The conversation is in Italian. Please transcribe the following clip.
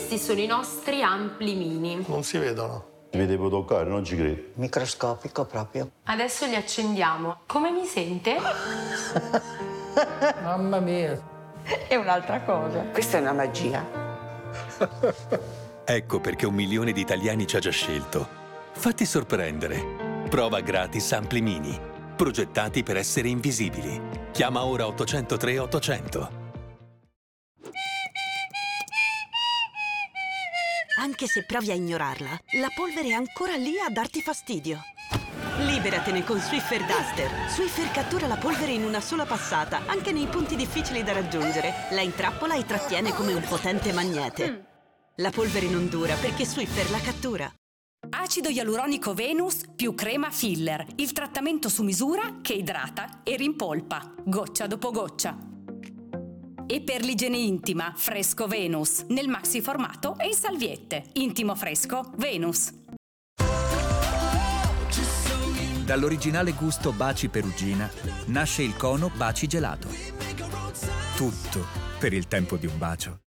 questi sono i nostri ampli mini. Non si vedono. Vi devo toccare, non ci credo. Microscopico proprio. Adesso li accendiamo. Come mi sente? Mamma mia. È un'altra cosa. Questa è una magia. Ecco perché 1 milione di italiani ci ha già scelto. Fatti sorprendere. Prova gratis Ampli Mini. Progettati per essere invisibili. Chiama ora 803 800. Anche se provi a ignorarla, la polvere è ancora lì a darti fastidio. Liberatene con Swiffer Duster. Swiffer cattura la polvere in una sola passata, anche nei punti difficili da raggiungere. La intrappola e trattiene come un potente magnete. La polvere non dura perché Swiffer la cattura. Acido ialuronico Venus più crema filler. Il trattamento su misura che idrata e rimpolpa, goccia dopo goccia. E per l'igiene intima, Fresco Venus, nel maxi formato e in salviette. Intimo fresco Venus. Dall'originale gusto Baci Perugina nasce il cono Baci Gelato. Tutto per il tempo di un bacio.